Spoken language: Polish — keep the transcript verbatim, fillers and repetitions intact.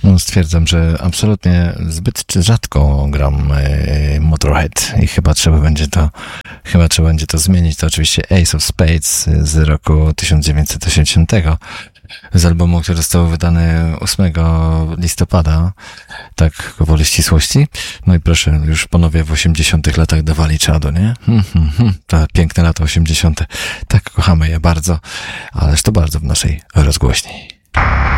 Stwierdzam, że absolutnie zbyt rzadko gram Motorhead i chyba trzeba będzie to, chyba trzeba będzie to zmienić. To oczywiście Ace of Spades z roku tysiąc dziewięćset osiemdziesiątego, z albumu, który został wydany ósmego listopada, tak gwoli ścisłości. No i proszę, już panowie w osiemdziesiątych latach dawali czadu, nie? Hmm, hmm, hmm. Te piękne lata osiemdziesiąte. Tak, kochamy je bardzo, ależ to bardzo w naszej rozgłośni.